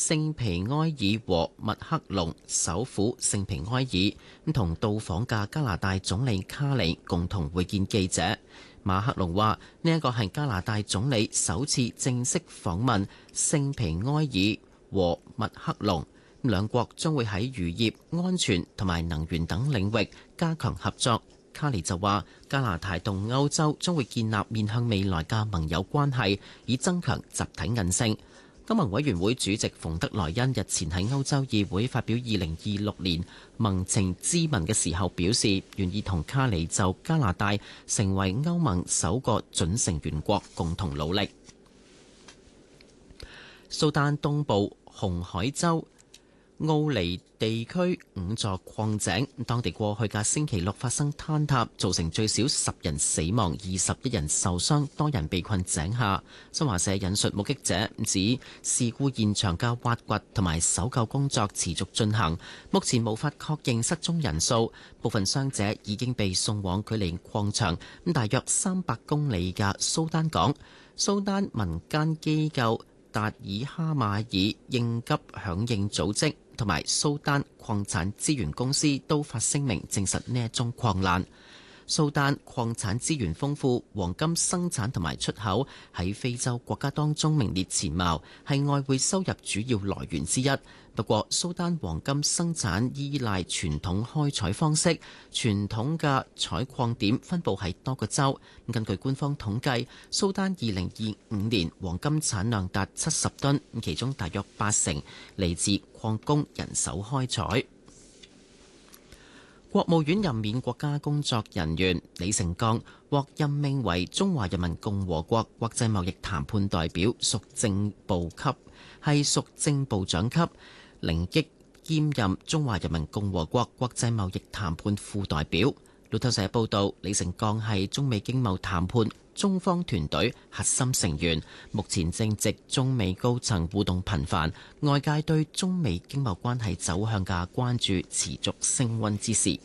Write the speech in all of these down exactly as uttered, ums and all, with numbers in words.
聖皮埃爾和密克隆首府聖皮埃爾同到訪嘅加拿大總理卡里共同會見記者。馬克龍話：呢一個係加拿大總理首次正式訪問聖皮埃爾和密克隆，兩國將會喺漁業、安全同埋能源等領域加強合作。卡里就話：加拿大同歐洲將會建立面向未來嘅盟友關係，以增強集體韌性。歐盟委員會主席馮德萊恩日前喺歐洲議會發表二零二六年盟情咨文嘅時候表示，願意同卡里就加拿大成為歐盟首個準成員國共同努力。蘇丹東部紅海州奧尼地區五座礦井，當地過去嘅星期六發生坍塌，造成最少十人死亡、二十一人受傷，多人被困井下。新華社引述目擊者指，事故現場嘅挖掘同埋搜救工作持續進行，目前無法確認失蹤人數，部分傷者已經被送往距離礦場咁大約三百公里嘅蘇丹港。蘇丹民間機構達爾哈馬爾應急響應組織同埋蘇丹礦產資源公司都發聲明證實呢一宗礦難。蘇丹礦產資源豐富，黃金生產同埋出口喺非洲國家當中名列前茅，係外匯收入主要來源之一。不過，蘇丹黃金生產依賴傳統開採方式，傳統嘅採礦點分佈喺多個州。根據官方統計，蘇丹二零二五年黃金產量達七十噸，其中大約八成嚟自礦工人手開採。國務院任免國家工作人員李成鋼獲任命為中華人民共和國國際貿易談判代表，屬正部級，係屬正部長級，凌擊兼任中華人民共和國國際貿易談判副代表。路透社報道，李成鋼係中美經貿談判中方團隊核心成員，目前正值中美高層互動頻繁，外界對中美經貿關係走向嘅關注持續升溫之時。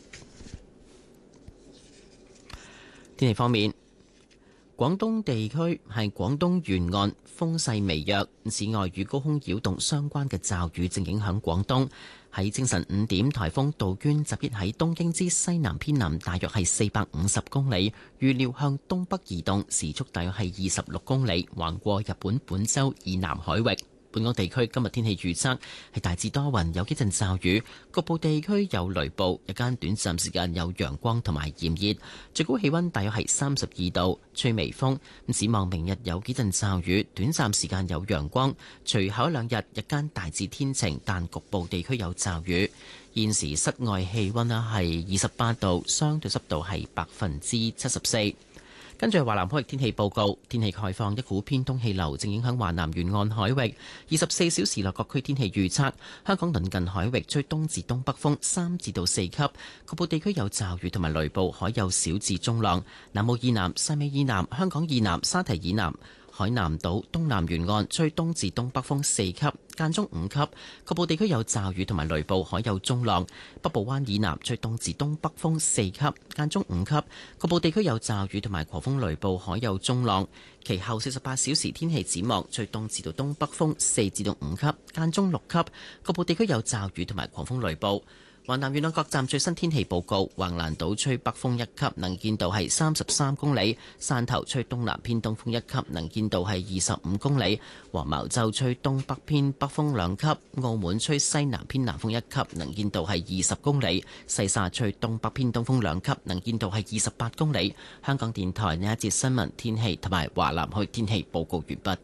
天氣方面，廣東地區係廣東沿岸風勢微弱，此外與高空擾動相關嘅驟雨正影響廣東。喺清晨五點，颱風杜鵑集結喺東京之西南偏南，大約係四百五十公里，預料向東北移動，時速大約係二十六公里，橫過日本本州以南海域。本港地區今日天氣預測係大致多雲，有幾陣驟雨，局部地區有雷暴，日間短暫時間有陽光同埋炎熱，最高氣溫大約係三十二度，吹微風。咁展望明日有幾陣驟雨，短暫時間有陽光，隨後兩日日間大致天晴，但局部地區有驟雨。現時室外氣溫咧係二十八度，相對濕度係百分之七十四。跟住係華南海域天氣報告，天氣概況，一股偏東氣流正影響華南沿岸海域。二十四小時內各區天氣預測：香港鄰近海域吹東至東北風三至到四級，局部地區有驟雨同埋雷暴，海有小至中浪。南澳以南、汕尾以南、香港以南、沙堤以南、海南島東南沿岸吹東至東北風四級，間中五級，局部地區有驟雨同埋雷暴，海有中浪。北部灣以南吹東至東北風四級，間中五級，局部地區有驟雨同埋狂風雷暴，海有中浪。其後四十八小時天氣展望，吹東至到東北風四至到五級，間中六級，局部地區有驟雨同埋狂風雷暴。華南沿岸各站最新天氣報告：橫瀾島吹北風一級，能見度係三十三公里；汕頭吹東南偏東風一級，能見度係二十五公里；黃茅洲吹東北偏北風兩級；澳門吹西南偏南風一級，能見度係二十公里；西沙吹東北偏東風兩級，能見度係二十八公里。香港電台呢一節新聞天氣同埋華南海天氣報告完畢。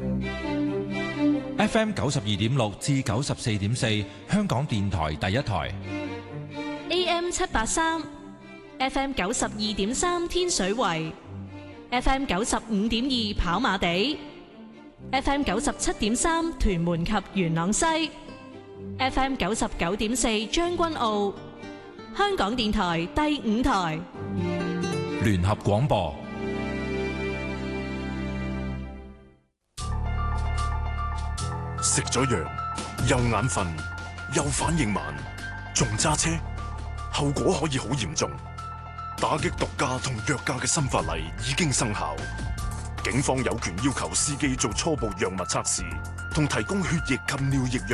F M 九十二點六至九十四點四，香港電台第一台。 A M 七八三 ，F M 九十二點三天水圍 ，F M 九十五點二跑馬地 ，F M 九十七點三屯門及元朗西 ，F M 九十九點四將軍澳。香港電台第五台聯合廣播。 食咗藥又眼瞓又反應慢，仲揸車，後果可以好嚴重。打擊毒駕同藥駕嘅新法例已經生效，警方有權要求司機做初步藥物測試，同提供血液及尿液藥。